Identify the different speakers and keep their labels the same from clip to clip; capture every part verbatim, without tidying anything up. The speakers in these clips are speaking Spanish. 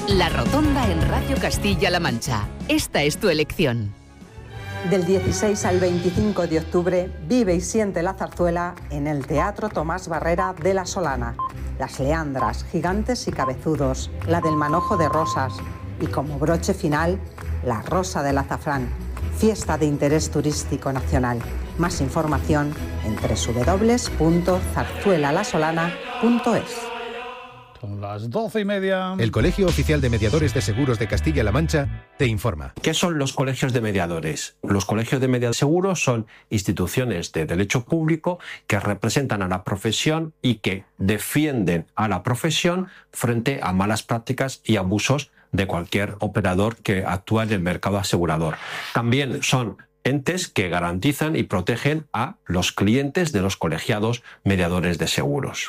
Speaker 1: La Rotonda en Radio Castilla-La Mancha. Esta es tu elección.
Speaker 2: Del dieciséis al veinticinco de octubre vive y siente la zarzuela en el Teatro Tomás Barrera de La Solana. Las Leandras, Gigantes y Cabezudos, la del Manojo de Rosas y como broche final, la Rosa del Azafrán. Fiesta de interés turístico nacional. Más información en doble u doble u doble u punto zarzuela la solana punto es.
Speaker 3: Son las doce y media.
Speaker 4: El Colegio Oficial de Mediadores de Seguros de Castilla-La Mancha te informa.
Speaker 5: ¿Qué son los colegios de mediadores? Los colegios de mediadores de seguros son instituciones de derecho público que representan a la profesión y que defienden a la profesión frente a malas prácticas y abusos de cualquier operador que actúa en el mercado asegurador. También son entes que garantizan y protegen a los clientes de los colegiados mediadores de seguros.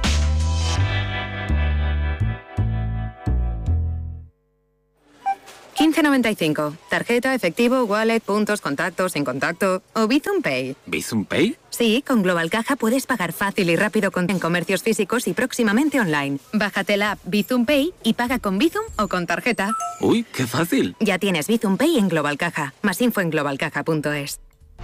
Speaker 6: quince noventa y cinco. Tarjeta, efectivo, wallet, puntos, contactos, sin contacto o Bizum Pay.
Speaker 7: ¿Bizum Pay?
Speaker 6: Sí, con Global Caja puedes pagar fácil y rápido con en comercios físicos y próximamente online. Bájate la app Bizum Pay y paga con Bizum o con tarjeta.
Speaker 7: Uy, qué fácil.
Speaker 6: Ya tienes Bizum Pay en Global Caja. Más info en global caja punto es.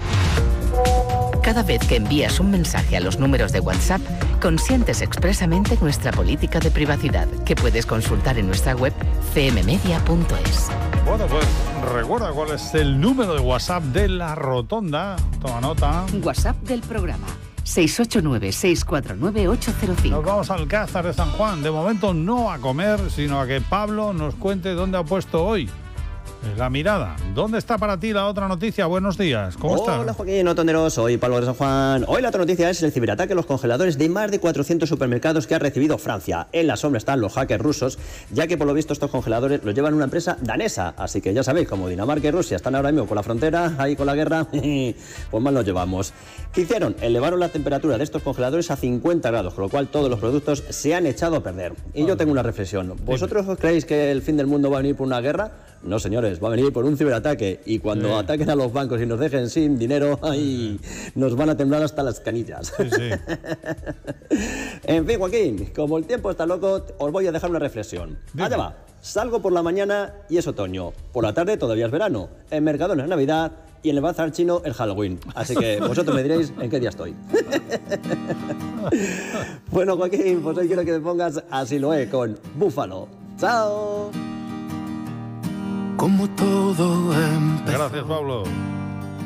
Speaker 1: Cada vez que envías un mensaje a los números de WhatsApp, consientes expresamente nuestra política de privacidad, que puedes consultar en nuestra web c m media punto es.
Speaker 3: Bueno, pues recuerda cuál es el número de WhatsApp de La Rotonda. Toma nota.
Speaker 1: WhatsApp del programa. seis ocho nueve, seis cuatro nueve, ocho cero cinco.
Speaker 3: Nos vamos al Alcázar de San Juan. De momento no a comer, sino a que Pablo nos cuente dónde ha puesto hoy la mirada. ¿Dónde está para ti la otra noticia? Buenos días, ¿cómo
Speaker 8: Hola,
Speaker 3: estás?
Speaker 8: Hola Joaquín, Otonero, soy Pablo de San Juan. Hoy la otra noticia es el ciberataque a los congeladores de más de cuatrocientos supermercados que ha recibido Francia. En la sombra están los hackers rusos, ya que por lo visto estos congeladores los llevan una empresa danesa. Así que ya sabéis, como Dinamarca y Rusia están ahora mismo con la frontera, ahí con la guerra, pues mal nos llevamos. ¿Qué hicieron? Elevaron la temperatura de estos congeladores a cincuenta grados, con lo cual todos los productos se han echado a perder. Y yo tengo una reflexión. ¿Vosotros os creéis que el fin del mundo va a venir por una guerra? No, señores, va a venir por un ciberataque. Y cuando sí. ataquen a los bancos y nos dejen sin dinero, ¡ay! Nos van a temblar hasta las canillas.
Speaker 3: Sí, sí.
Speaker 8: En fin, Joaquín, como el tiempo está loco, os voy a dejar una reflexión. Dime. Allá va. Salgo por la mañana y es otoño. Por la tarde todavía es verano. En Mercadona es Navidad y en el bazar chino el Halloween. Así que vosotros me diréis en qué día estoy. Bueno, Joaquín, pues hoy quiero que me pongas a Siloé con Búfalo. ¡Chao!
Speaker 3: Como todo empezó. Gracias, Pablo.